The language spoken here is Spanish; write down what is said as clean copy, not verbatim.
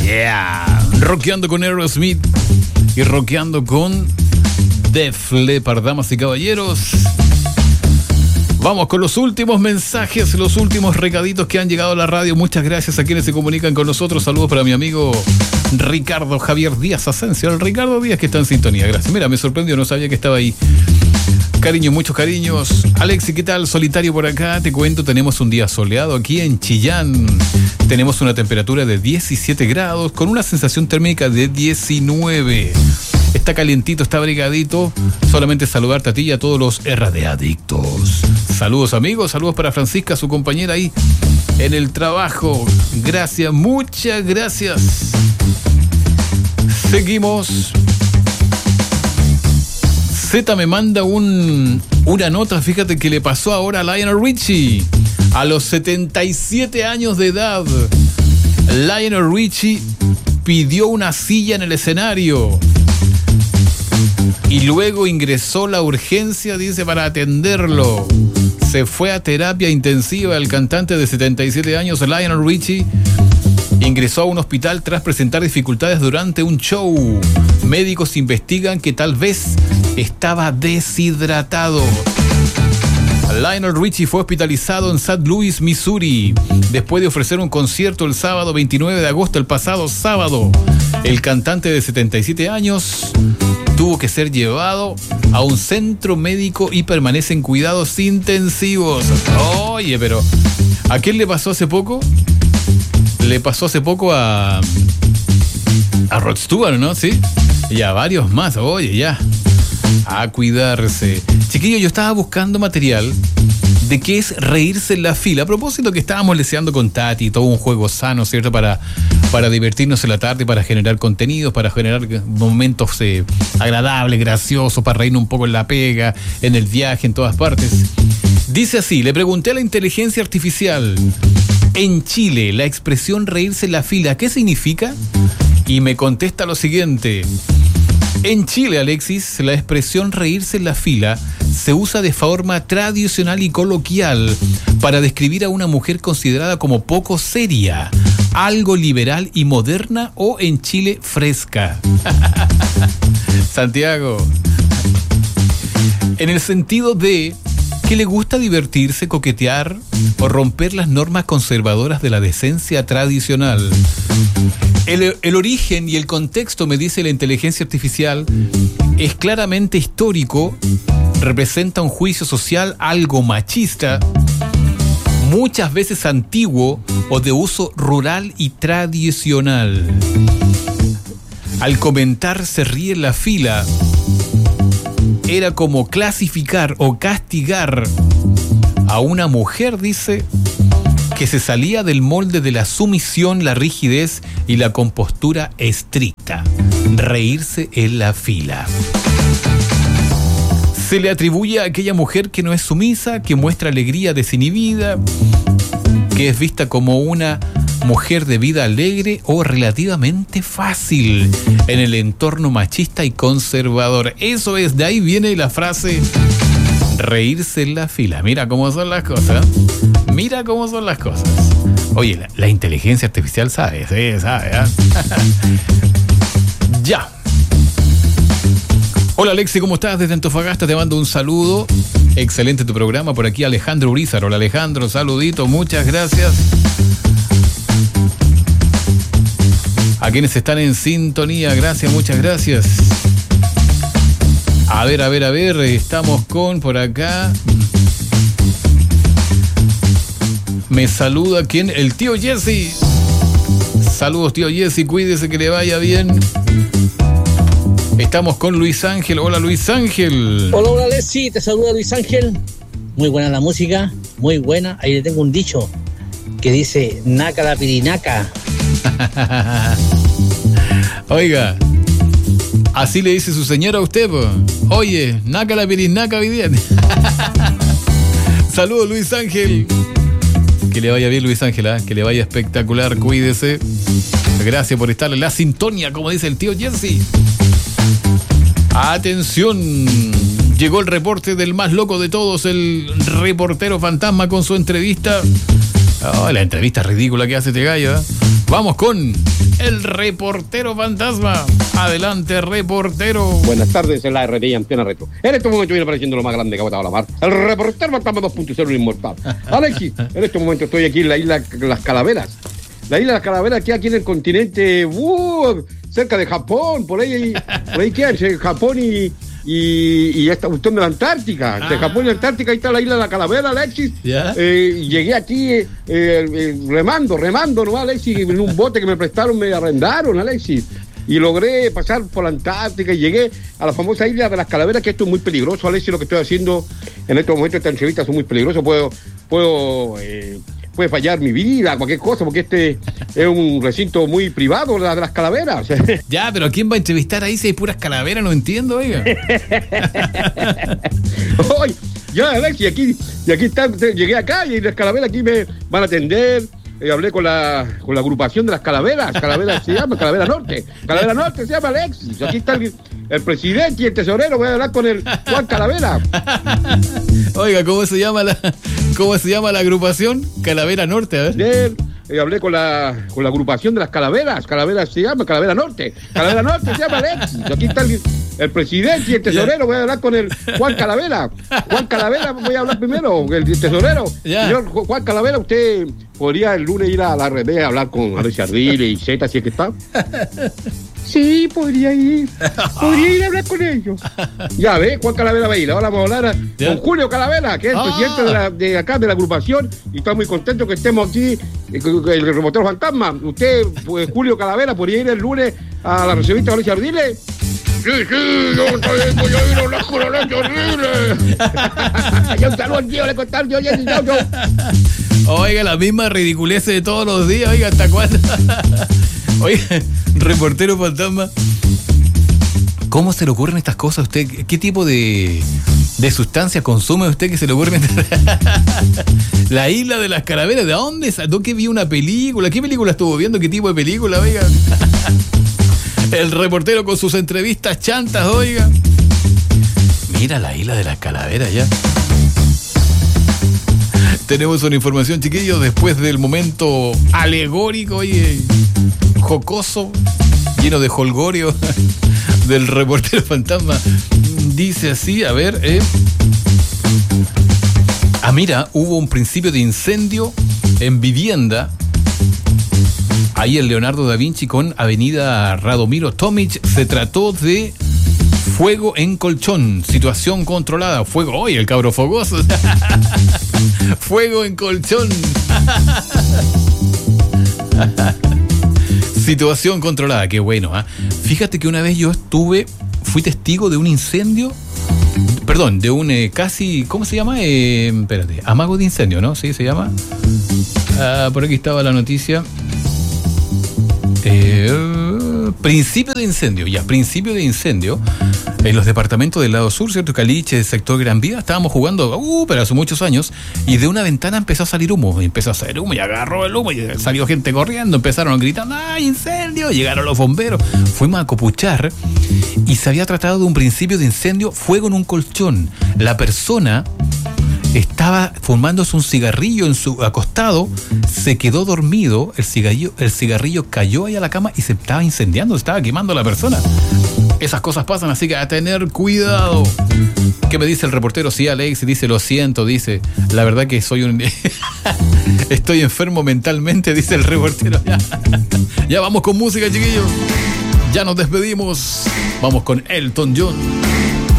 Yeah. Rockeando con Aerosmith y rockeando con Def Leppard, damas y caballeros. Vamos con los últimos mensajes, los últimos recaditos que han llegado a la radio. Muchas gracias a quienes se comunican con nosotros. Saludos para mi amigo Ricardo Javier Díaz Asensio. El Ricardo Díaz que está en sintonía. Gracias. Mira, me sorprendió, no sabía que estaba ahí. Cariño, muchos cariños. Alexi, ¿qué tal? Solitario por acá. Te cuento, tenemos un día soleado aquí en Chillán. Tenemos una temperatura de 17 grados con una sensación térmica de 19. Está calientito, está abrigadito. Solamente saludarte a ti y a todos los RD-adictos. Saludos, amigos. Saludos para Francisca, su compañera ahí en el trabajo. Gracias, muchas gracias. Seguimos. Z me manda una nota, fíjate que le pasó ahora a Lionel Richie. A los 77 años de edad, Lionel Richie pidió una silla en el escenario. Y luego ingresó la urgencia, dice, para atenderlo. Se fue a terapia intensiva. El cantante de 77 años, Lionel Richie, ingresó a un hospital tras presentar dificultades durante un show. Médicos investigan que tal vez estaba deshidratado. Lionel Richie fue hospitalizado en St. Louis, Missouri, después de ofrecer un concierto el sábado 29 de agosto, el pasado sábado. El cantante de 77 años tuvo que ser llevado a un centro médico y permanece en cuidados intensivos. Oye, pero ¿a quién le pasó hace poco? Le pasó hace poco a Rod Stewart, ¿no? Sí. Y a varios más. Oye, ya. A cuidarse. Chiquillo, yo estaba buscando material de qué es reírse en la fila. A propósito que estábamos leseando con Tati, todo un juego sano, ¿cierto? Para divertirnos en la tarde, para generar contenidos, para generar momentos agradables, graciosos, para reírnos un poco en la pega, en el viaje, en todas partes. Dice así, le pregunté a la inteligencia artificial, en Chile, la expresión reírse en la fila, ¿qué significa? Y me contesta lo siguiente. En Chile, Alexis, la expresión reírse en la fila se usa de forma tradicional y coloquial para describir a una mujer considerada como poco seria, algo liberal y moderna o en Chile fresca. Santiago. En el sentido de que le gusta divertirse, coquetear o romper las normas conservadoras de la decencia tradicional. El origen y el contexto, me dice la inteligencia artificial, es claramente histórico, representa un juicio social algo machista, muchas veces antiguo o de uso rural y tradicional. Al comentar se ríe en la fila, era como clasificar o castigar a una mujer, dice, que se salía del molde de la sumisión, la rigidez y la compostura estricta. Reírse en la fila. Se le atribuye a aquella mujer que no es sumisa, que muestra alegría desinhibida, que es vista como una mujer de vida alegre o relativamente fácil en el entorno machista y conservador. Eso es, de ahí viene la frase reírse en la fila. Mira cómo son las cosas. Mira cómo son las cosas. Oye, la inteligencia artificial sabe, sí, sabe, ¿eh? Ya. Hola Alexi, ¿cómo estás? Desde Antofagasta te mando un saludo. Excelente tu programa. Por aquí Alejandro Urizar. Hola Alejandro, saludito, muchas gracias. A quienes están en sintonía, gracias, muchas gracias. A ver, estamos con por acá. Me saluda, ¿quién? El tío Jesse. Saludos, tío Jesse, cuídese, que le vaya bien. Estamos con Luis Ángel. Hola, Luis Ángel. Hola, Lessi, te saluda Luis Ángel. Muy buena la música, muy buena. Ahí le tengo un dicho que dice, naca la pirinaca. Oiga, así le dice su señora a usted, po. Oye, naca la pirinaca hoy día. Saludos, Luis Ángel. Que le vaya bien, Luis Ángel, ¿eh? Que le vaya espectacular, cuídese. Gracias por estar en la sintonía, como dice el tío Jesse. Atención, llegó el reporte del más loco de todos, el reportero fantasma con su entrevista. Oh, la entrevista ridícula que hace este gallo, ¿eh? Vamos con el reportero fantasma. Adelante, reportero. Buenas tardes, en la RTI Antena Retro. En este momento viene apareciendo lo más grande que ha botado la mar. El reportero fantasma 2.0 inmortal. Alexis, en este momento estoy aquí en la isla Las Calaveras. La isla Las Calaveras queda aquí en el continente, cerca de Japón, por ahí queda entre Japón y esta cuestión de la Antártica. Entre Japón y la Antártica, ahí está la isla de la Calavera, Alexis. ¿Ya? Llegué aquí remando nomás, Alexis, en un bote que me prestaron, me arrendaron, Alexis. Y logré pasar por la Antártica y llegué a la famosa isla de las Calaveras, que esto es muy peligroso, Alexis, lo que estoy haciendo en estos momentos, esta entrevista es muy peligroso, puede fallar mi vida, cualquier cosa, porque este es un recinto muy privado, la de las Calaveras. Ya, pero ¿quién va a entrevistar ahí si hay puras calaveras? No entiendo, oiga. Oye, ya, Alexis, y aquí está, llegué acá y las Calaveras aquí me van a atender. Hablé con la agrupación de las Calaveras. Calaveras se llama, Calavera Norte. Calavera Norte se llama, Alexis. Aquí está el presidente y el tesorero. Voy a hablar con el Juan Calavera. Oiga, ¿cómo se llama la agrupación? Calavera Norte, a ver. Hablé con la agrupación de las Calaveras. Calaveras se llama, Calavera Norte. Calavera Norte se llama, Alexis. Aquí está el presidente y el tesorero. Voy a hablar con el Juan Calavera. Juan Calavera, voy a hablar primero, el tesorero. Ya. Señor Juan Calavera, usted podría el lunes ir a la RD a hablar con Alexis Ardile y Z, si es que está. Sí, podría ir a hablar con ellos. Ya ve, Juan Calavera va a ir. Ahora vamos a hablar con Julio Calavera, que es el presidente de acá, de la agrupación, y está muy contento que estemos aquí, el reportero fantasma. Usted, pues, Julio Calavera, podría ir el lunes a la revista de Alexis Ardile. Sí, yo voy a ir a hablar con Alexis Ardile. Ya un saludo al tío, le contaron, yo. Oiga, la misma ridiculez de todos los días, oiga, ¿hasta cuándo? Oiga, reportero fantasma, ¿cómo se le ocurren estas cosas a usted? ¿Qué tipo de sustancia consume usted que se le ocurre? La isla de las Calaveras, ¿de dónde? ¿Dónde vi una película? ¿Qué película estuvo viendo? ¿Qué tipo de película, oiga? El reportero con sus entrevistas chantas, oiga. Mira la isla de las Calaveras ya. Tenemos una información, chiquillos, después del momento alegórico, oye, jocoso, lleno de jolgorio del reportero fantasma. Dice así, a ver, mira, hubo un principio de incendio en vivienda ahí en Leonardo da Vinci con Avenida Radomiro Tomic. Se trató de fuego en colchón, situación controlada. Fuego, oye, el cabro fogoso. Fuego en colchón. Situación controlada, qué bueno, ¿eh? Fíjate que una vez fui testigo de un incendio, perdón, de un casi, ¿cómo se llama? Espérate, amago de incendio, ¿no? Sí, se llama. Por aquí estaba la noticia. Principio de incendio en los departamentos del lado sur, ¿cierto? Caliche, sector Gran Vía. Estábamos jugando, pero hace muchos años, y de una ventana empezó a salir humo, y agarró el humo, y salió gente corriendo, empezaron gritando, ¡ay, incendio! Llegaron los bomberos, fuimos a acopuchar, y se había tratado de un principio de incendio, fuego en un colchón. La persona estaba fumándose un cigarrillo en su acostado, se quedó dormido, el cigarrillo cayó ahí a la cama y se estaba incendiando, se estaba quemando la persona. Esas cosas pasan, así que a tener cuidado. ¿Qué me dice el reportero? Sí, Alex, dice, lo siento, dice, la verdad que estoy enfermo mentalmente, dice el reportero. Ya vamos con música, chiquillos. Ya nos despedimos. Vamos con Elton John.